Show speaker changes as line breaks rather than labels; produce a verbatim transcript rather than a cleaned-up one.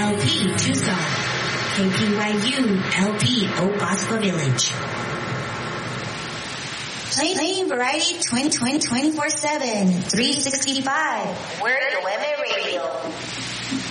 L P Tucson. K P Y U L P Obaspa Village.
Playing variety twenty twenty twenty-four seven, three sixty-five. We're the women